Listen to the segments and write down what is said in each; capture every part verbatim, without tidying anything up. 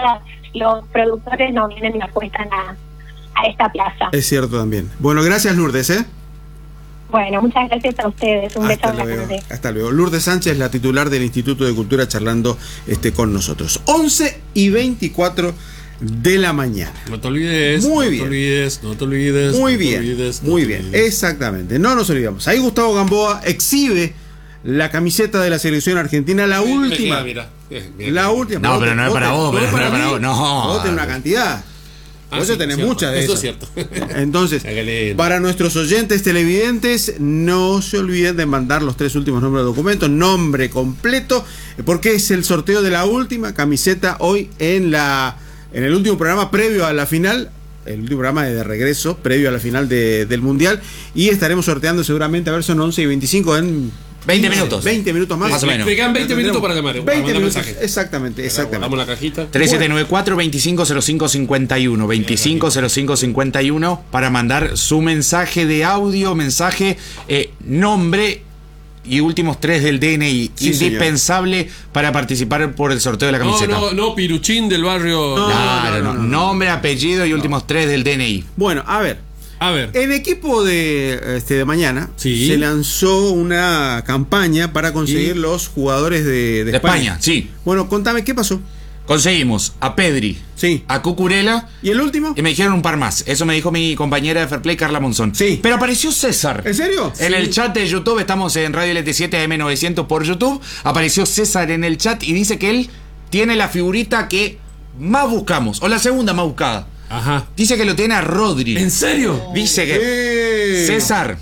nada, los productores no vienen y apuestan a, a esta plaza. Es cierto también. Bueno, gracias Lourdes, ¿eh? Bueno, muchas gracias a ustedes. Un beso Hasta grande. luego. Hasta luego. Lourdes Sánchez, la titular del Instituto de Cultura, charlando este, con nosotros. once y veinticuatro de la mañana. No te olvides. Muy no bien. te olvides, no te olvides. Muy no bien. Te olvides, no muy te bien. olvides. Exactamente. No nos olvidamos. Ahí Gustavo Gamboa exhibe la camiseta de la selección argentina, la Mira, última. mira, mira, mira. La última. No, pero no es para vos, pero no es para vos. No. Vos tenés una cantidad. Ah, Vos sí, tenés cierto. muchas de Eso esas. es cierto. Entonces, Hágale. para nuestros oyentes televidentes, no se olviden de mandar los tres últimos nombres de documentos, nombre completo, porque es el sorteo de la última camiseta hoy en la en el último programa previo a la final, el último programa de regreso previo a la final de, del Mundial, y estaremos sorteando seguramente, a ver, son once y veinticinco en veinte minutos. veinte minutos más. Más o menos. Te quedan veinte minutos para llamar. para veinte mandar minutos, mensaje. exactamente, exactamente. Damos la cajita. tres siete nueve cuatro, veinticinco cero cinco cincuenta y uno veinticinco cero cinco cincuenta y uno para mandar su mensaje de audio, mensaje, eh, nombre y últimos tres del D N I. Sí, indispensable señor. Para participar por el sorteo de la No, camiseta. no, no, Piruchín del barrio. No. Claro, no, no, no, no. nombre, apellido y últimos tres del D N I. Bueno, a ver. A ver. El equipo de, este, de mañana Sí. se lanzó una campaña para conseguir Sí. los jugadores de, de, De España. España, sí. Bueno, contame, ¿qué pasó? Conseguimos a Pedri, Sí. a Cucurella ¿Y el último? y me dijeron un par más. Eso me dijo mi compañera de Fair Play, Carla Monzón. Sí. Pero apareció César. ¿En serio? En Sí. el chat de YouTube, estamos en Radio L T siete A M novecientos por YouTube. Apareció César en el chat y dice que él tiene la figurita que más buscamos, o la segunda más buscada. Ajá. Dice que lo tiene a Rodri. ¿En serio? Dice que Eh. César,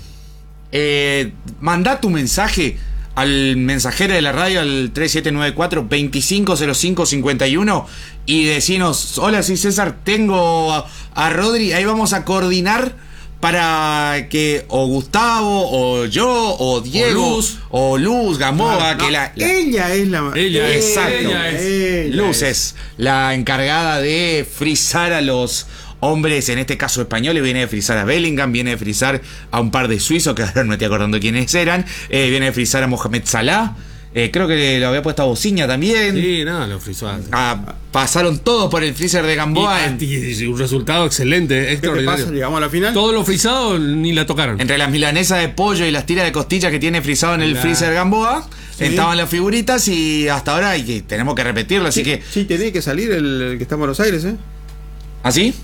eh, manda tu mensaje al mensajero de la radio al tres siete nueve cuatro, veinticinco cero cinco cincuenta y uno y decinos, hola, sí César, tengo a, a Rodri, ahí vamos a coordinar para que o Gustavo o yo o Diego O Luz. o Luz Gamboa, Claro, no, que la, la- ella es la Ella es, Exacto. ella es. Ella Luz es la encargada de frizar a los hombres, en este caso españoles. Viene de frizar a Bellingham, viene de frizar a un par de suizos, que ahora no me estoy acordando quiénes eran. Eh, viene de frizar a Mohamed Salah. Eh, creo que lo había puesto a Bociña también. Sí, nada, lo frizó antes. Ah, pasaron todos por el freezer de Gamboa. Y- en- y un resultado excelente, ¿Qué te extraordinario. pasa? Llegamos a la final. Todos los frisados ni la tocaron. entre las milanesas de pollo y las tiras de costilla que tiene frizado en el Claro. freezer de Gamboa, Sí. estaban las figuritas y hasta ahora hay que, tenemos que repetirlo. Así Sí, que, sí, tiene que salir el, el que está en Buenos Aires, ¿eh? ¿así?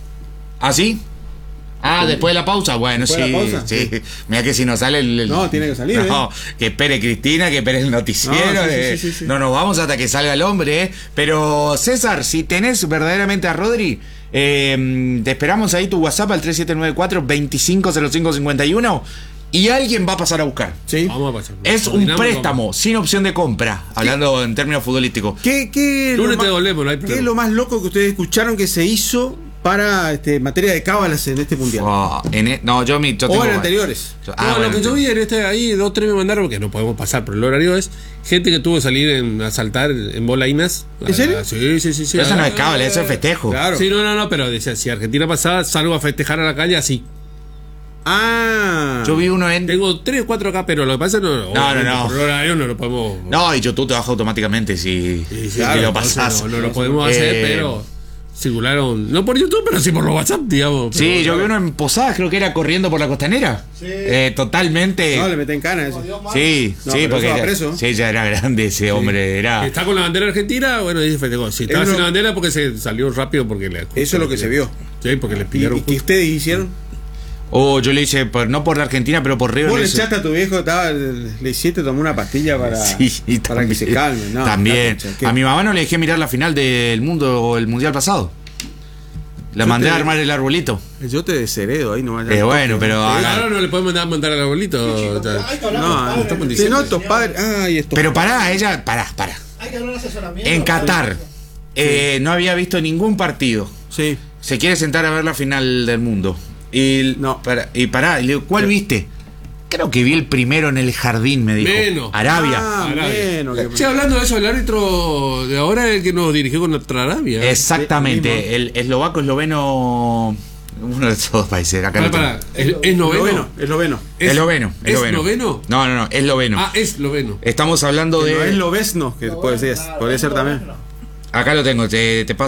¿Así? Ah, después de la pausa, bueno, ¿Después de sí, la pausa? sí. Mira que si nos sale el, el- No, tiene que salir, No, que espere Cristina, que espere el noticiero. No, sí, sí, eh, sí, sí, sí. No nos vamos hasta que salga el hombre, eh. Pero César, si tenés verdaderamente a Rodri, eh, te esperamos ahí tu WhatsApp al tres siete nueve cuatro, veinticinco cero cinco cincuenta y uno y alguien va a pasar a buscar. Sí. Vamos a pasar. Es un Coordinamos, préstamo vamos. sin opción de compra, hablando en términos futbolísticos. ¿Qué, qué, es lo Lunes te más- devolvemos, no hay ¿Qué problema. es lo más loco que ustedes escucharon que se hizo para este, materia de cábalas en este mundial? Oh, en e- no, yo, mi, yo o tengo- en anteriores. yo- No, ah, lo bueno, que yo vi en este ahí, dos, tres me mandaron, porque no podemos pasar por el horario, es gente que tuvo que salir en, a saltar en bolainas. ¿En serio? Sí, sí, sí. sí. Pero eso no Ah, es cábala, eso es festejo. Claro. Sí, no, no, no, pero decía, si Argentina pasaba, salgo a festejar a la calle así. Ah. Yo vi uno en. Tengo tres o cuatro acá, pero lo que pasa es que no, no, no. por el horario no lo podemos. No, y YouTube te baja automáticamente si, Sí, sí, si claro, lo entonces pasás. No, no lo podemos Eh, hacer, pero circularon, no por YouTube, pero sí por los WhatsApp, digamos. Sí, pero- yo vi uno en Posadas, creo que era corriendo por la costanera. Eh, totalmente. No, le meten cana a eso. Sí, No, sí, pero porque eso va ya, preso. sí, ya era grande ese hombre. Era. Está con la bandera argentina, bueno, dice festejó. Si estaba Es sin lo- la bandera porque se salió rápido porque le. Eso es lo que se vio. Sí, porque le ¿Y, pillaron. y qué ustedes hicieron? Oh, yo le hice, por, no por la Argentina, pero por River. Vos le hice- echaste a tu viejo, estaba, le hiciste tomar una pastilla para, Sí, para que se también. calme. No, también. está, ¿qué? A mi mamá no le dejé mirar la final del mundo o el mundial pasado. La Yo mandé te- a armar el arbolito. Yo te desheredo ahí nomás. Eh, bueno, pero Ah, haga- ahora no le podemos mandar, mandar al arbolito. O sea, Hay que hablar No, con los no, padres. si no, estos padres. Ay, estos Pero pará, ella, pará, pará. Hay que hablar de asesoramiento. En Qatar eh, no había visto ningún partido. Sí. Se quiere sentar a ver la final del mundo. Y No. para, y pará, y le digo, ¿cuál Sí. viste? Creo que vi el primero en el jardín, me dijo. Menos. Arabia. Ah, Arabia. bueno, que- Che, hablando de eso, el árbitro de ahora es el que nos dirigió contra Arabia. Exactamente. El eslovaco esloveno. Uno de esos dos países. Acá Pará, lo tengo. pará, ¿Es, es noveno? Esloveno, esloveno. ¿Es- Esloveno. ¿Es esloveno. noveno? No, no, no, esloveno. Ah, es noveno. Estamos hablando Que no es de. Lovesno, que puede ser, podría ser también. Acá lo tengo, te, te paso.